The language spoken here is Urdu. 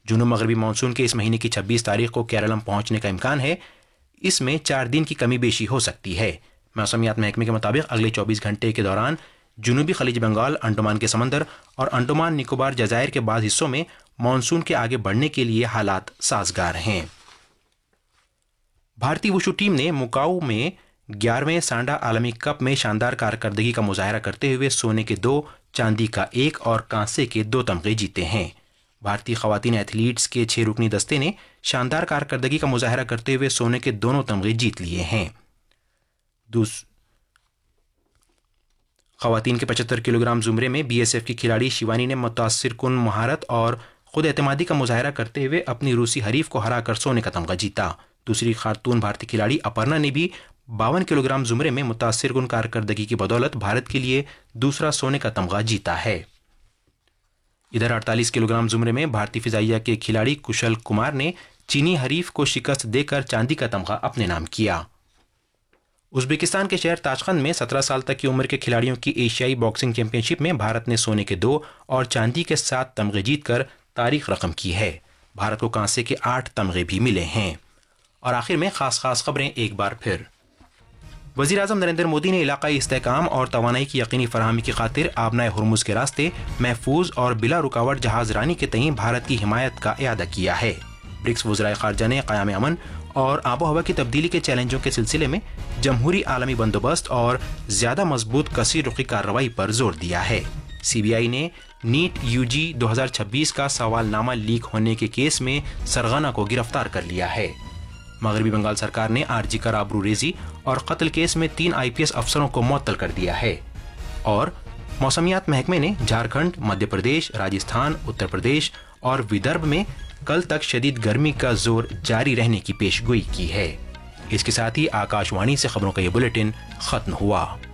جنوب مغربی مانسون کے اس مہینے کی 26 تاریخ کو کیرالم پہنچنے کا امکان ہے. اس میں 4 دن کی کمی بیشی ہو سکتی ہے. موسمیات محکمے کے مطابق اگلے 24 گھنٹے کے دوران جنوبی خلیج بنگال، انڈمان کے سمندر اور انڈمان نکوبار جزائر کے بعض حصوں میں مانسون کے آگے بڑھنے کے لیے حالات سازگار ہیں. بھارتی وشو ٹیم نے مکاؤ میں 11ویں سانڈا عالمی کپ میں شاندار کارکردگی کا مظاہرہ کرتے ہوئے سونے کے 2، چاندی کا 1 اور کانسے کے 2 تمغے جیتے ہیں. بھارتی خواتین ایتھلیٹس کے 6 رکنی دستے نے شاندار کارکردگی کا مظاہرہ کرتے ہوئے سونے کے دونوں تمغے جیت لیے ہیں. خواتین کے 75 کلو گرام زمرے میں بی ایس ایف کی کھلاڑی شیوانی نے متاثر کن مہارت اور خود اعتمادی کا مظاہرہ کرتے ہوئے اپنی روسی حریف کو ہرا کر سونے کا تمغہ جیتا. دوسری خاتون بھارتی کھلاڑی اپرنا نے بھی 52 کلو گرام زمرے میں متاثر کن کارکردگی کی بدولت بھارت کے لیے دوسرا سونے کا تمغہ جیتا ہے. ادھر 48 کلو گرام زمرے میں بھارتی فضائیہ کے کھلاڑی کشل کمار نے چینی حریف کو شکست دے کر چاندی کا تمغہ اپنے نام کیا. ازبکستان کے شہر تاشقند میں 17 سال تک کی عمر کے کھلاڑیوں کی ایشیائی باکسنگ چیمپئن شپ میں بھارت نے سونے کے 2 اور چاندی کے 7 تمغے جیت کر تاریخ رقم کی ہے. بھارت کو کانسے کے 8 تمغے بھی ملے ہیں. اور آخر میں خاص خبریں ایک بار پھر. وزیر اعظم نریندر مودی نے علاقائی استحکام اور توانائی کی یقینی فراہمی کی خاطر آبنائے ہرمز کے راستے محفوظ اور بلا رکاوٹ جہاز رانی کے تئیں بھارت کی حمایت کا اعادہ کیا ہے. برکس وزرائے خارجہ نے قیام امن اور آب و ہوا کی تبدیلی کے چیلنجوں کے سلسلے میں جمہوری عالمی بندوبست اور زیادہ مضبوط کثیر رخی کارروائی پر زور دیا ہے. سی بی آئی نے نیٹ یو جی 2026 کا سوال نامہ لیک ہونے کے کیس میں سرغنہ کو گرفتار کر لیا ہے. مغربی بنگال سرکار نے آرزی کر آبرو ریزی اور قتل کیس میں 3 IPS افسروں کو معطل کر دیا ہے. اور موسمیات محکمے نے جھارکھنڈ، مدھیہ پردیش، راجستھان، اتر پردیش اور ودربھ میں کل تک شدید گرمی کا زور جاری رہنے کی پیش گوئی کی ہے. اس کے ساتھ ہی آکاش وانی سے خبروں کا یہ بلیٹن ختم ہوا.